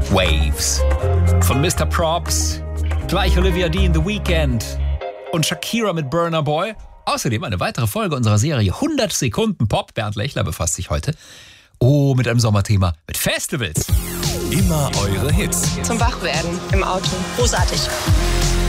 Waves von Mr. Props, gleich Olivia Dean, The Weeknd und Shakira mit Burna Boy. Außerdem eine weitere Folge unserer Serie 100 Sekunden Pop. Bernd Lechler befasst sich heute mit einem Sommerthema, mit Festivals. Immer eure Hits. Zum Wachwerden im Auto. Großartig.